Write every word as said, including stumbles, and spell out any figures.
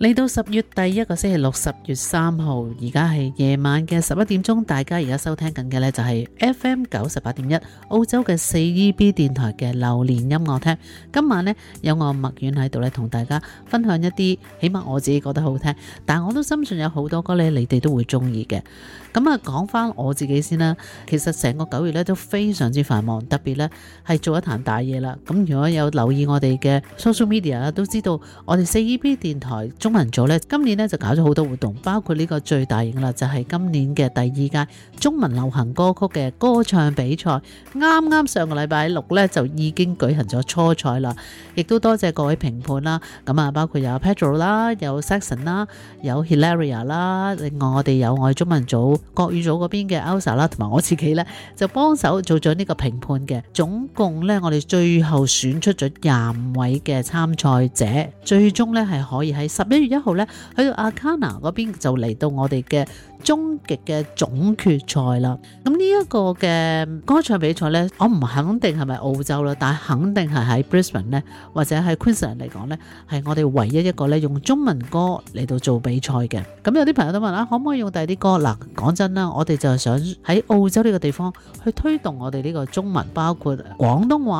嚟到十月第一個星期六，十月三號，而家係夜晚嘅十一點鐘，大家而家收聽緊嘅呢，就係 F M 九十八點一澳洲嘅四 E B 電台嘅流年音樂廳。今晚呢，有我麥苑喺度呢，同大家分享一啲起碼我自己覺得好聽，但我都深信有好多歌呢，你哋都會中意嘅。咁啊，講翻我自己先啦。其實成個九月咧都非常之繁忙，特別咧係做一壇大嘢啦。咁如果有留意我哋嘅 social media 都知道我哋四 E B 電台中文組咧，今年咧就搞咗好多活動，包括呢個最大型啦，就係今年嘅第二屆中文流行歌曲嘅歌唱比賽。啱啱上個禮拜六咧就已經舉行咗初賽啦，亦都多謝各位評判啦。咁啊，包括有 Pedro 啦，有 Saxon 啦，有 Hilaria 啦，另外我哋有我哋中文組國語組嗰邊嘅 Elsa 啦，同埋我自己咧就幫手做咗呢個評判嘅。總共咧我哋最後選出咗廿五位嘅參賽者，最終咧係可以喺十一月一號咧去到 Arcana 嗰邊就嚟到我哋嘅終極嘅總決賽啦。咁呢一個嘅歌唱比賽咧，我唔肯定係咪澳洲啦，但係肯定係喺 Brisbane 咧或者喺 Queensland 嚟講咧，係我哋唯一一個咧用中文歌嚟到做比賽嘅。咁有啲朋友都問啊，可唔可以用第二啲歌？嗱，講真啦，我哋就係想喺澳洲呢個地方去推動我哋呢個中文，包括廣東話